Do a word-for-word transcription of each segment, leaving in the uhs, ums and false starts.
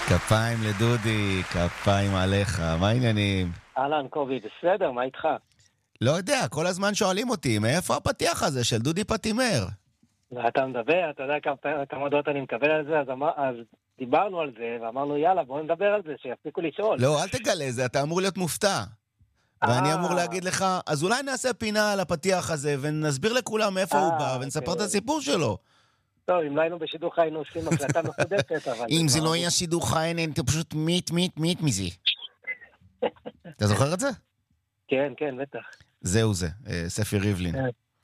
כפיים לדודי, כפיים עליך, מה העניינים? אהלן קובי, בסדר, מה איתך? לא יודע, כל הזמן שואלים אותי, מאיפה הפתיח הזה של דודי פטימר? ואתה מדבר, אתה יודע כמה כמה הודעות אני מקבל על זה, אז, אמר, אז דיברנו על זה, ואמרנו יאללה בואו נדבר על זה, שיפסיקו לשאול. לא, אל תגלה זה, אתה אמור להיות מופתע. ואני אמור להגיד לך, אז אולי נעשה פינה על הפתיח הזה, ונסביר לכולם מאיפה הוא בא, ונספר את הסיפור שלו. טוב, אם לא היינו בשידוך היינו עושים הקלטה מחודשת, אבל... אם זה לא היה שידוך חיים, אתה פשוט מיט, מיט, מיט מזה. אתה זוכר את זה? כן, כן, בטח. זהו זה, ספי ריבלין.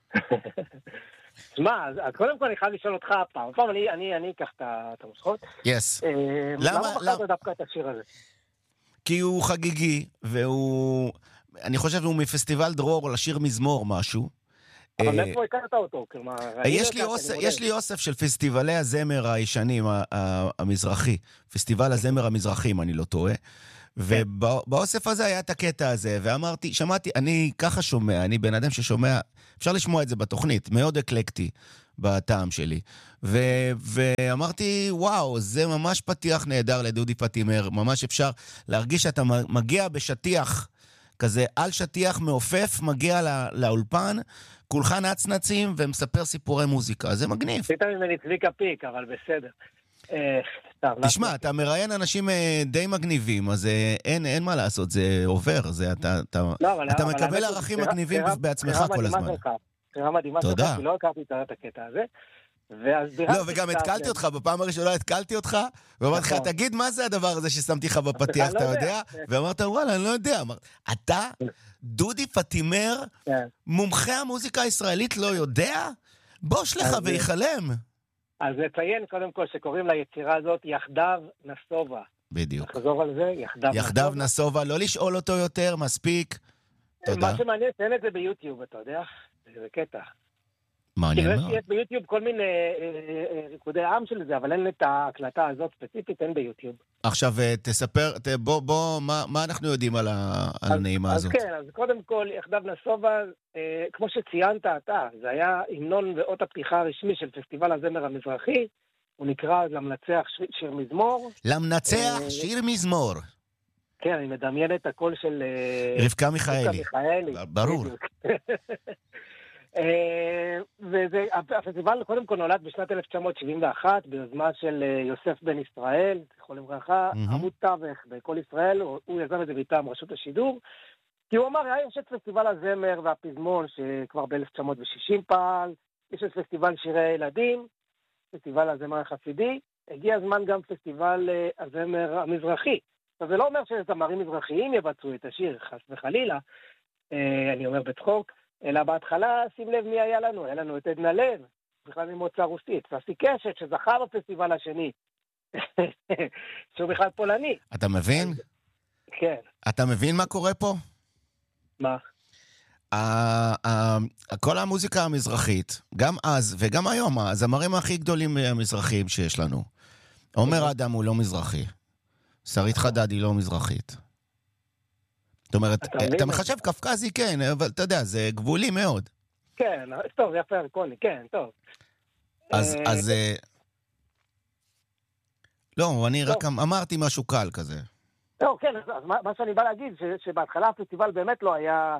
תשמע, אז קודם כל אני חייב לשאול אותך פעם, פעם אני, אני, אני אקח את המושכות. יס. למה בחרת דווקא את השיר הזה? כי הוא חגיגי, והוא... אני חושב שהוא מפסטיבל דרור לשיר מזמור משהו. אבל מאיפה הכרת אותו? יש לי אוסף של פסטיבלי הזמר הישנים, המזרחי. פסטיבל הזמר המזרחי, אם אני לא טועה. ובאוסף הזה היה את הקטע הזה, ואמרתי, שמעתי, אני ככה שומע, אני בן אדם ששומע, אפשר לשמוע את זה בתוכנית, מאוד אקלקטי בטעם שלי. ואמרתי, וואו, זה ממש פתיח נהדר לדודי פטימר, ממש אפשר להרגיש שאתה מגיע בשטיח, כזה על שטיח מעופף, מגיע לאולפן, כולך נצנצים ומספר סיפורי מוזיקה, זה מגניב. עשית ממני צביקה פיק, אבל בסדר. תשמע, אתה מראיין אנשים די מגניבים, אז אין, אין מה לעשות, זה עובר, זה, אתה, אתה, אתה מקבל ערכים מגניבים בעצמך כל הזמן. בחירה מדהימה שלך, כי לא הכרתי את הקטע הזה. לא, וגם התקלתי אותך, בפעם הראשונה התקלתי אותך, ואמרתי לך, תגיד מה זה הדבר הזה ששמתי לך בפתיח, אתה יודע? ואמרת, וואלה, אני לא יודע. אתה, דודי פטימר, מומחה המוזיקה הישראלית לא יודע? בוש לך ויחלם. אז נציין קודם כל שקוראים ליצירה הזאת יחדיו נסובה. בדיוק. תחזור על זה, יחדיו נסובה. יחדיו נסובה, לא לשאול אותו יותר, מספיק. מה שמעניין, תן את זה ביוטיוב, אתה יודע? זה קטע. מעניין מאוד. יש ביוטיוב כל מיני ריקודי עם של זה, אבל אין את ההקלטה הזאת ספציפית, אין ביוטיוב. עכשיו תספר, בוא, בוא, מה, מה אנחנו יודעים על הנעימה הזאת? אז כן, אז קודם כל, יחדיו נסובה, כמו שציינת אתה, זה היה המנון ואות הפתיחה הרשמי של פסטיבל הזמר המזרחי, הוא נקרא למנצח שיר מזמור. למנצח שיר מזמור. כן, אני מדמיין את הקול של... רבקה מיכאלי. ברור. והפסטיבל קודם כל נולד בשנת אלף תשע מאות שבעים ואחת ביוזמה של יוסף בן ישראל, זכרו לברכה, עמוד תווך בכל ישראל, הוא יזם את זה מטעם רשות השידור, כי הוא אמר, יש את פסטיבל הזמר והפזמון שכבר ב-אלף תשע מאות ושישים פעל, יש את פסטיבל שירי ילדים, פסטיבל הזמר החסידי, הגיע הזמן גם פסטיבל הזמר המזרחי. זה לא אומר שזמרים מזרחיים יבצעו את השיר, חס וחלילה, אני אומר בצחוק, אלא בהתחלה, שים לב מי היה לנו, היה לנו את עדנה לב, בכלל ממוצא רוסית, ססי קשת שזכה בפסטיבל השני, שהוא בכלל פולני. אתה מבין? כן. אתה מבין מה קורה פה? מה? כל המוזיקה המזרחית, גם אז וגם היום, הזמרים הכי גדולים המזרחיים שיש לנו. עומר אדם הוא לא מזרחי, שרית חדד היא לא מזרחית. זאת אומרת, אתה מחשב קפקזי, כן, אבל אתה יודע, זה גבולי מאוד. כן, טוב, יפה הרקוני, כן, טוב. אז, אז... לא, אני רק אמרתי משהו קל כזה. לא, כן, אז מה שאני בא להגיד, שבהתחלה הפסטיבל באמת לא היה...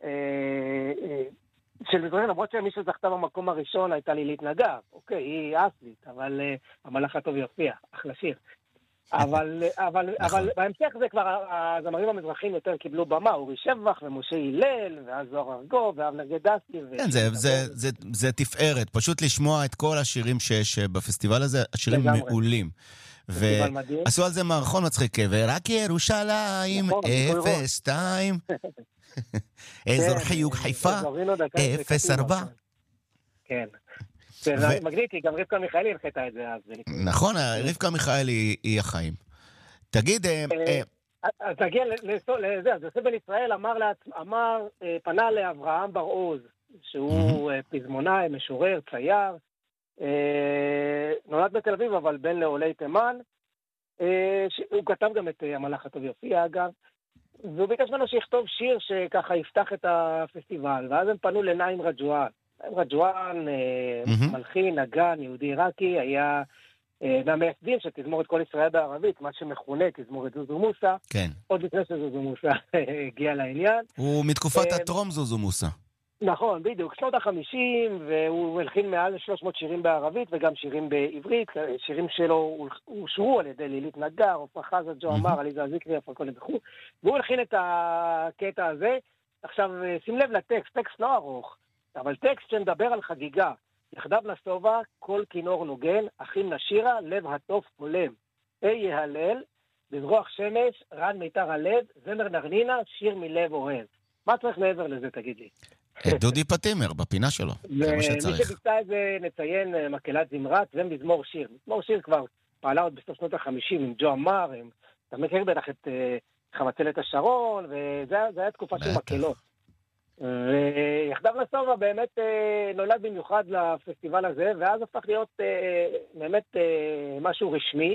של מזרחים, למרות שמי שזכתה במקום הראשון הייתה לילית נגר. אוקיי, היא אסלית, אבל המלאך הטוב יופיע, אחלה שיר. אבל, אבל, אבל בהמשך זה כבר, הזמרים המזרחים יותר קיבלו במה, אורי שבח ומשה הלל, ואז זוהר ארגוב, ואבנר גדסי. כן, זה, זה, זה, זה תפארת, פשוט לשמוע את כל השירים שיש בפסטיבל הזה, השירים מעולים. ועשו על זה מערכון מצחיק, ורק ירושלים, אפס שתיים, אזור חיוג חיפה, אפס ארבע. כן. מגניתי, גם רבקה מיכאלי הנחתה את זה אז. נכון, רבקה מיכאלי היא החיים. תגיד... אז תגיע לזה, אז יוסף בן ישראל אמר, פנה לאברהם בר-עוז, שהוא פזמונאי, משורר, צייר, נולד בתל אביב, אבל בן לעולי תימן, הוא כתב גם את המלאך הטוב יופיע, אגב, והוא ביקש ממנו שיכתוב שיר שככה יפתח את הפסטיבל, ואז הם פנו לנעים רג'ואן. נעים רג'ואן, מלחין, נגן, יהודי עיראקי, היה והמייסדים של תזמורת כל ישראל בערבית, מה שמכונה תזמורת זוזו מוסא, כן. עוד לפני שזוזו מוסא הגיע לעניין. הוא מתקופת הטרום זוזו מוסא. נכון, בדיוק, שנות החמישים, והוא הלחין מעל שלוש מאות שירים בערבית וגם שירים בעברית, שירים שלו אושרו על ידי לילית נגר, עופרה חזה, ג'ו עמר, עליזה זיקרי, הפרקולים וכו', והוא הלחין את הקטע הזה. עכשיו, שים לב לטקסט, טקסט לא ארוך, אבל טקסט שמדבר על חגיגה. יחדיו נסובה, כל כינור נוגן, אחים נשירה, לב הטוף עולם. אי יהלל, בזרוח שמש, רן מיתר הלב, זמר נרנינה, שיר מלב אוהב. מה צריך מעבר לזה, תגיד לי? דודי פטימר, בפינה שלו. זה מה שצריך. מי שביצע את זה, נציין מקהלת זמרת ומזמור שיר. מזמור שיר כבר פעלה עוד בסוף שנות החמישים עם ג'ו עמר, אתה מכיר בטח את חבצלת השרון, וזה היה תקופה של מקהלות. ויחדיו נסובה באמת נולד במיוחד לפסטיבל הזה, ואז הפך להיות באמת משהו רשמי,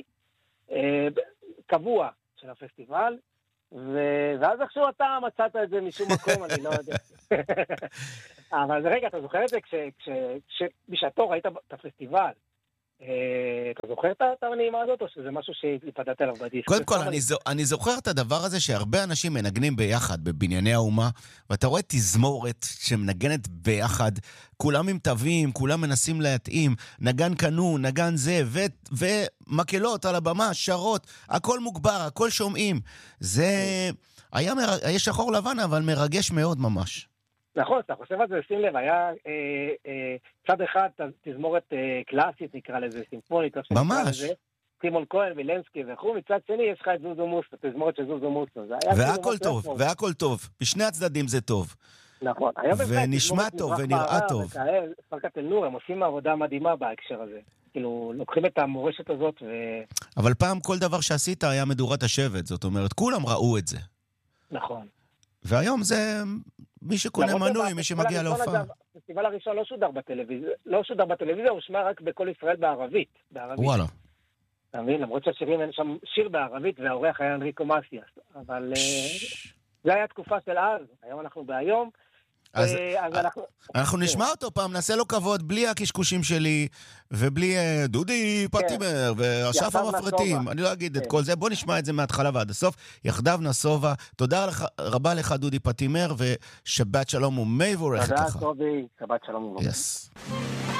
קבוע של הפסטיבל, ואז איכשהו אתה מצאת את זה משום מקום, אני לא יודע. אבל רגע, אתה זוכר את זה כשבשעתו ראית את הפסטיבל, אתה זוכר את הנעימה הזאת, או שזה משהו שהתפתת עליו בדיסק? קודם כל, אני זוכר את הדבר הזה שהרבה אנשים מנגנים ביחד בבנייני האומה, ואתה רואה תזמורת שמנגנת ביחד, כולם עם תווים, כולם מנסים להתאים, נגן קנון, נגן זה, ומקהלות על הבמה, שרות, הכל מוגבר, הכל שומעים. זה היה שחור לבן, אבל מרגש מאוד ממש. נכון, אתה חושב על זה, שים לב, היה אה, אה, צד אחד תזמורת אה, קלאסית, נקרא לזה, סימפונית, ממש. טימון כהן, וילנסקי וכו', מצד שני יש לך את זוזו מוסא, תזמורת של זוזו מוסא. והכל טוב, והכל טוב. בשני הצדדים זה טוב. נכון. ונשמע טוב, ונראה טוב. פרקת אל נור, הם עושים עבודה מדהימה בהקשר הזה. כאילו, לוקחים את המורשת הזאת ו... אבל פעם כל דבר שעשית היה מדורת השבט, זאת אומרת, כולם ראו את זה. נכון. והיום זה מי שקונה מנוי, מי שמגיע להופעה. הפסטיבל הראשון לא שודר בטלוויזיה, לא שודר בטלוויזיה, הוא שמע רק בכל ישראל בערבית. וואלה. אתה מבין, למרות שהשירים אין שם שיר בערבית, והאורח היה אנריקו מסיאס. אבל זה היה תקופה של אז, היום אנחנו בהיום. אז אנחנו נשמע אותו פעם, נעשה לו כבוד בלי הקשקושים שלי, ובלי דודי פטימר, ואשף המפרטים, אני לא אגיד את כל זה, בוא נשמע את זה מההתחלה ועד הסוף, יחדיו נסובה, תודה רבה לך דודי פטימר, ושבת שלום ומבורכת לך. תודה טובי, שבת שלום ומבורכת.